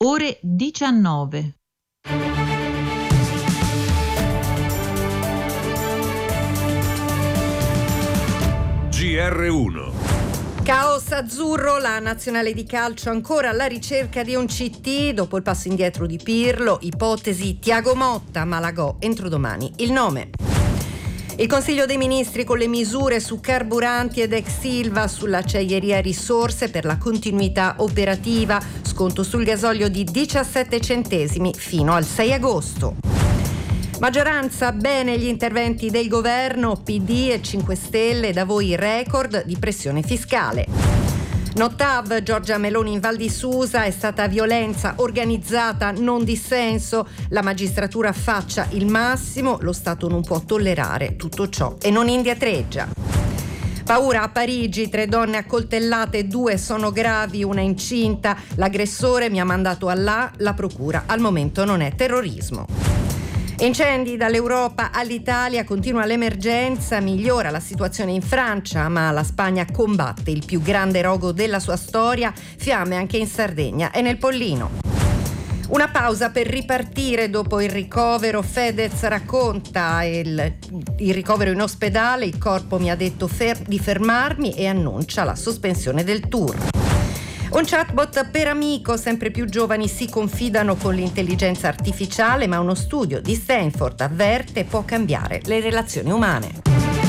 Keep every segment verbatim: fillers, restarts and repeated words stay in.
ore diciannove. G R uno. Caos azzurro, la nazionale di calcio ancora alla ricerca di un C T dopo il passo indietro di Pirlo, ipotesi Thiago Motta, Malagò, entro domani il nome. Il Consiglio dei Ministri con le misure su carburanti ed ex Silva, sull'acciaieria risorse per la continuità operativa, sconto sul gasolio di diciassette centesimi fino al sei agosto. Maggioranza, bene gli interventi del governo, P D e cinque Stelle, da voi record di pressione fiscale. Notav, Giorgia Meloni in Val di Susa, è stata violenza organizzata, non dissenso, la magistratura faccia il massimo, lo Stato non può tollerare tutto ciò e non indietreggia. Paura a Parigi, tre donne accoltellate, due sono gravi, una incinta, l'aggressore mi ha mandato Allah, la procura al momento non è terrorismo. Incendi dall'Europa all'Italia, continua l'emergenza, migliora la situazione in Francia, ma la Spagna combatte il più grande rogo della sua storia, fiamme anche in Sardegna e nel Pollino. Una pausa per ripartire dopo il ricovero, Fedez racconta il, il ricovero in ospedale, il corpo mi ha detto fer- di fermarmi e annuncia la sospensione del tour. Un chatbot per amico, sempre più giovani si confidano con l'intelligenza artificiale, ma uno studio di Stanford avverte può cambiare le relazioni umane.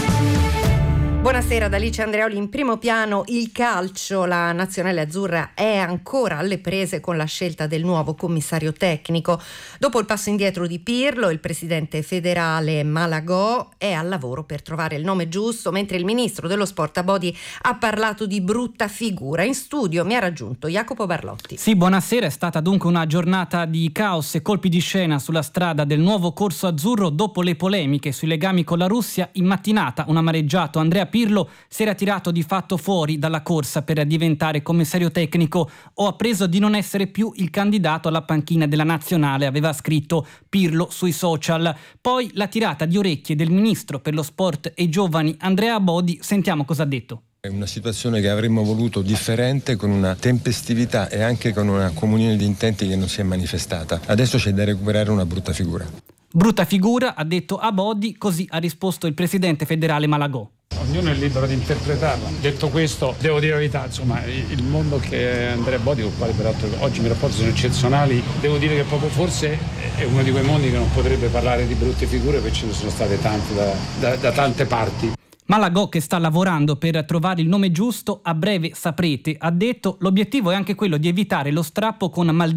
Buonasera da Alice Andreoli. In primo piano il calcio, la nazionale azzurra è ancora alle prese con la scelta del nuovo commissario tecnico. Dopo il passo indietro di Pirlo, il presidente federale Malagò è al lavoro per trovare il nome giusto, mentre il ministro dello sport Abodi ha parlato di brutta figura. In studio mi ha raggiunto Jacopo Barlotti. Sì, buonasera. È stata dunque una giornata di caos e colpi di scena sulla strada del nuovo corso azzurro dopo le polemiche sui legami con la Russia. In mattinata un amareggiato Andrea Pirlo si era tirato di fatto fuori dalla corsa per diventare commissario tecnico. Ho appreso di non essere più il candidato alla panchina della nazionale, aveva scritto Pirlo sui social. Poi la tirata di orecchie del ministro per lo sport e i giovani Andrea Abodi. Sentiamo cosa ha detto. È una situazione che avremmo voluto differente, con una tempestività e anche con una comunione di intenti che non si è manifestata. Adesso c'è da recuperare una brutta figura. Brutta figura, ha detto Abodi, così ha risposto il presidente federale Malagò. Ognuno è libero di interpretarla. Detto questo, devo dire la verità, insomma, il mondo che Andrea Abodi, con il quale peraltro oggi i miei rapporti sono eccezionali, devo dire che proprio forse è uno di quei mondi che non potrebbe parlare di brutte figure, perché ce ne sono state tante da, da, da tante parti. Malagò, che sta lavorando per trovare il nome giusto, a breve saprete, ha detto l'obiettivo è anche quello di evitare lo strappo con Maldini